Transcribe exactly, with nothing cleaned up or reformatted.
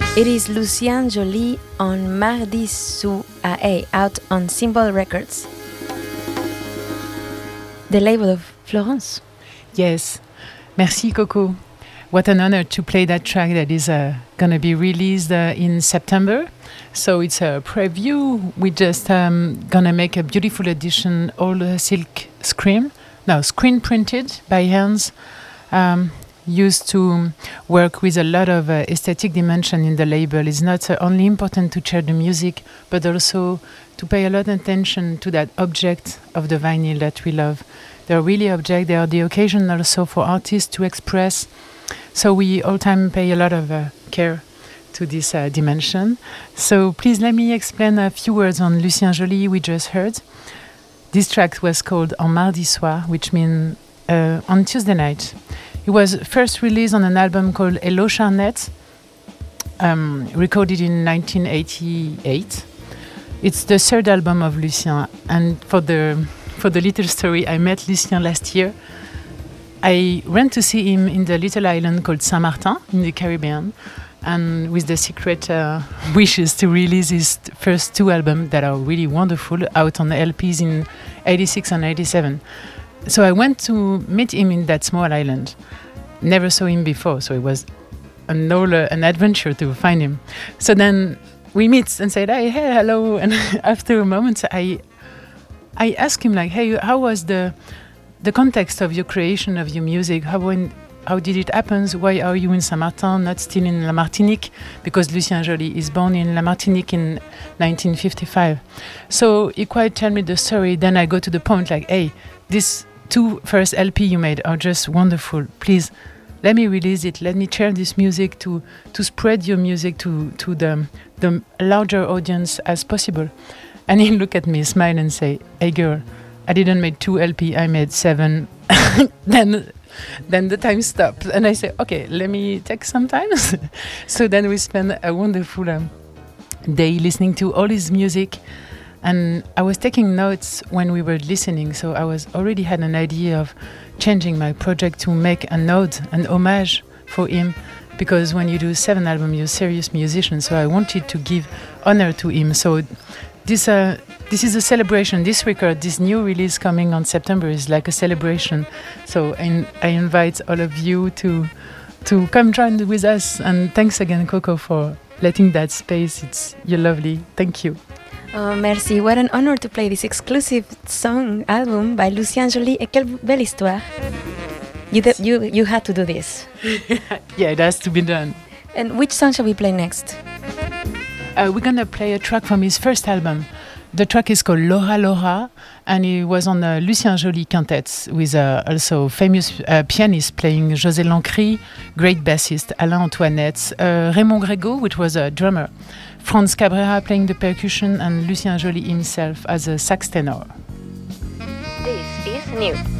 It is Lucien Joly on Mardi Sous A A, out on Symbol Records, the label of Florence. Yes, merci Coco. What an honor to play that track that is uh, going to be released uh, in September. So it's a preview. We just um, going to make a beautiful edition, all uh, silk screen, no, screen printed by hands. Um, used to work with a lot of uh, aesthetic dimension in the label. It's not uh, only important to share the music, but also to pay a lot of attention to that object of the vinyl that we love. They're really objects, they are the occasion also for artists to express. So we all time pay a lot of uh, care to this uh, dimension. So please let me explain a few words on Lucien Joly we just heard. This track was called En Mardi Soir, which means uh, on Tuesday night. It was first released on an album called Hello Charnette, um, recorded in nineteen eighty-eight. It's the third album of Lucien, and for the for the little story, I met Lucien last year. I went to see him in the little island called Saint-Martin in the Caribbean, and with the secret uh, wishes to release his first two albums that are really wonderful out on the L Ps in eighty-six and eighty-seven. So I went to meet him in that small island. Never saw him before, so it was an, all, uh, an adventure to find him. So then we meet and said, hey, hey, hello. And after a moment, I I asked him, like, hey, how was the the context of your creation of your music? How when how did it happen? Why are you in Saint-Martin, not still in La Martinique? Because Lucien Joly is born in La Martinique in nineteen fifty-five. So he quite tell me the story. Then I go to the point, like, hey, this two first L P you made are just wonderful. Please, let me release it. Let me share this music to to spread your music to to the the larger audience as possible. And he look at me, smile, and say, "Hey, girl, I didn't make two L P. I made seven." then, then the time stopped, and I say, "Okay, let me take some time." So then we spent a wonderful um, day listening to all his music. And I was taking notes when we were listening, so I was already had an idea of changing my project to make an ode, an homage for him, because when you do seven albums, you're a serious musician, so I wanted to give honor to him. So this uh, this is a celebration. This record, this new release coming on September, is like a celebration. So I, I invite all of you to to come join with us. And thanks again, Coco, for letting that space. It's you're lovely. Thank you. Oh, merci. What an honor to play this exclusive song album by Lucien Joly. Et quelle belle histoire. You, th- you, you had to do this. Yeah, it has to be done. And which song shall we play next? Uh, we're going to play a track from his first album. The track is called Laura Laura, and it was on the Lucien Joly quintet with uh, also famous uh, pianist playing José Lancry, great bassist Alain Antoinette, uh, Raymond Grégo, which was a drummer, Franz Cabrera playing the percussion, and Lucien Joly himself as a sax tenor. This is new.